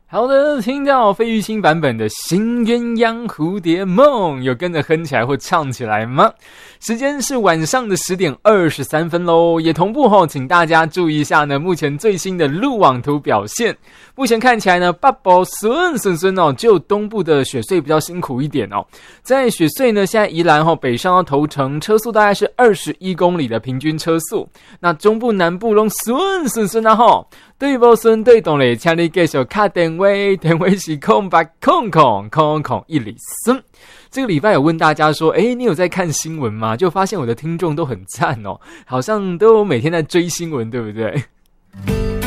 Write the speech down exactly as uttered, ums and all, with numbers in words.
好的，听到费玉清版本的新鸳鸯蝴蝶梦，有跟着哼起来或唱起来吗？时间是晚上的十点二十三分咯，也同步吼，请大家注意一下呢，目前最新的路网图表现。目前看起来呢，北部顺顺顺哦，只有东部的雪隧比较辛苦一点哦。在雪隧呢，现在宜兰吼北上到头城，车速大概是二十一公里的平均车速。那中部南部拢顺顺顺啊吼。对无顺对动嘞，请你继续打电话，电话是空八空空空空一里孙。这个礼拜有问大家说，诶，你有在看新闻吗？就发现我的听众都很赞哦，好像都每天在追新闻，对不对？